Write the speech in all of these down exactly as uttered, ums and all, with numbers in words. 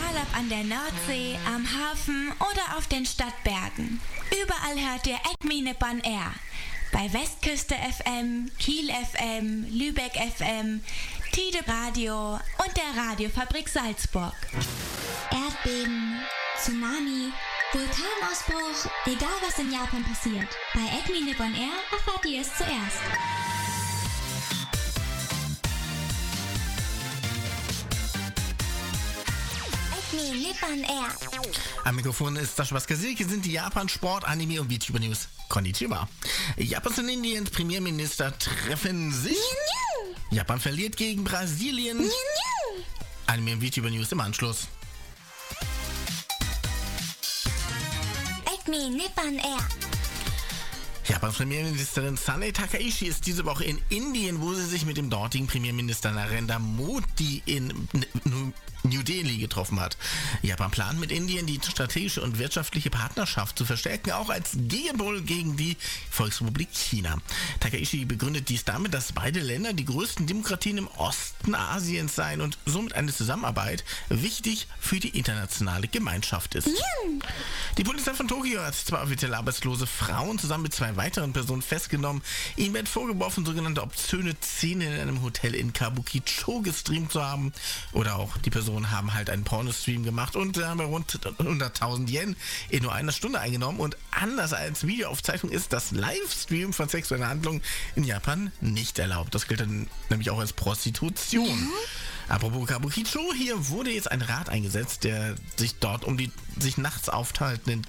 Egal ob an der Nordsee, am Hafen oder auf den Stadtbergen. Überall hört ihr Acme Nippon Air. Bei Westküste F M, Kiel F M, Lübeck F M, Tide Radio und der Radiofabrik Salzburg. Erdbeben, Tsunami, Vulkanausbruch, egal was in Japan passiert. Bei Acme Nippon Air erfahrt ihr es zuerst. Acme Nippon Air. Am Mikrofon ist Sascha Baskasi. Hier sind die Japan-Sport-, Anime- und VTuber-News. Konnichiwa. Japans und Indiens Premierminister treffen sich. Japan verliert gegen Brasilien. Anime- und VTuber-News im Anschluss. Acme Nippon Air. Japans Premierministerin Sanae Takaichi ist diese Woche in Indien, wo sie sich mit dem dortigen Premierminister Narendra Modi in New Delhi getroffen hat. Japan plant mit Indien die strategische und wirtschaftliche Partnerschaft zu verstärken, auch als Gegenpol gegen die Volksrepublik China. Takaichi begründet dies damit, dass beide Länder die größten Demokratien im Osten Asiens seien und somit eine Zusammenarbeit wichtig für die internationale Gemeinschaft ist. Die Polizei von Tokio hat zwei offiziell arbeitslose Frauen zusammen mit zwei weiteren Personen festgenommen. Ihnen wird vorgeworfen, sogenannte obszöne Szenen in einem Hotel in Kabukicho gestreamt zu haben. Oder auch die Personen haben halt einen Pornostream gemacht und haben rund hunderttausend Yen in nur einer Stunde eingenommen. Und anders als Videoaufzeichnung ist das Livestream von sexuellen Handlungen in Japan nicht erlaubt. Das gilt dann nämlich auch als Prostitution. Mhm. Apropos Kabukicho, hier wurde jetzt ein Rat eingesetzt, der sich dort um die sich nachts aufhaltenden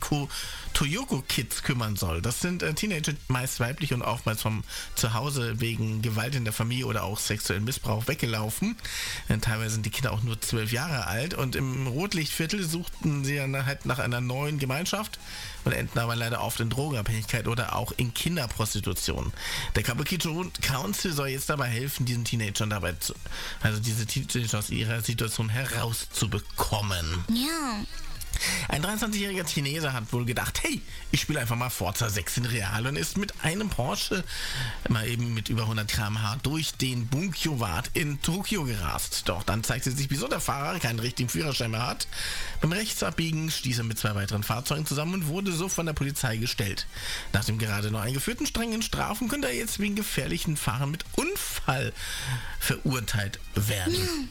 Toyoko-Kids kümmern soll. Das sind äh, Teenager, meist weiblich und oftmals vom Zuhause wegen Gewalt in der Familie oder auch sexuellen Missbrauch weggelaufen. Äh, teilweise sind die Kinder auch nur zwölf Jahre alt und im Rotlichtviertel suchten sie dann halt nach einer neuen Gemeinschaft und enden aber leider oft in Drogenabhängigkeit oder auch in Kinderprostitution. Der Kabukicho Council soll jetzt dabei helfen, diesen Teenagern dabei zu, also diese Teenager aus ihrer Situation herauszubekommen. Ja. Ein dreiundzwanzigjähriger Chinese hat wohl gedacht, hey, ich spiele einfach mal Forza sechs in Real und ist mit einem Porsche mal eben mit über hundert Kilometer pro Stunde durch den Bunkyo-Ward in Tokio gerast. Doch dann zeigte sich, wieso der Fahrer keinen richtigen Führerschein mehr hat. Beim Rechtsabbiegen stieß er mit zwei weiteren Fahrzeugen zusammen und wurde so von der Polizei gestellt. Nach dem gerade noch eingeführten strengen Strafen könnte er jetzt wegen gefährlichen Fahren mit Unfall verurteilt werden. Mhm.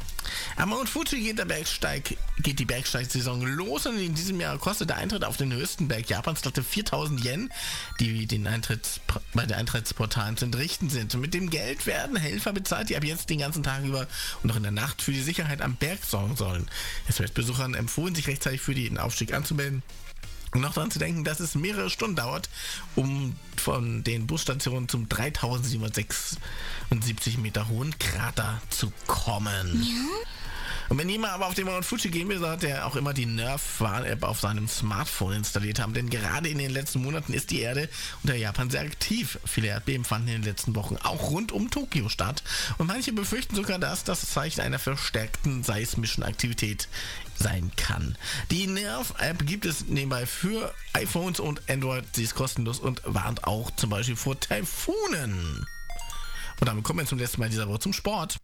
Am Mount Fuji geht, der Bergsteig, geht die Bergsteigsaison los und in diesem Jahr kostet der Eintritt auf den höchsten Berg Japans glatte viertausend Yen, die den Eintritts, bei den Eintrittsportalen zu entrichten sind. Mit dem Geld werden Helfer bezahlt, die ab jetzt den ganzen Tag über und auch in der Nacht für die Sicherheit am Berg sorgen sollen. Es wird Besuchern empfohlen, sich rechtzeitig für den Aufstieg anzumelden. Und noch daran zu denken, dass es mehrere Stunden dauert, um von den Busstationen zum dreitausendsiebenhundertsechsundsiebzig Meter hohen Krater zu kommen. Ja? Und wenn jemand aber auf den Mount Fuji gehen will, sollte er auch immer die Nerf-Warn-App auf seinem Smartphone installiert haben, denn gerade in den letzten Monaten ist die Erde unter Japan sehr aktiv. Viele Erdbeben fanden in den letzten Wochen auch rund um Tokio statt und manche befürchten sogar, dass das Zeichen einer verstärkten seismischen Aktivität sein kann. Die Nerf-App gibt es nebenbei für iPhones und Android. Sie ist kostenlos und warnt auch zum Beispiel vor Taifunen. Und damit kommen wir zum letzten Mal dieser Woche zum Sport.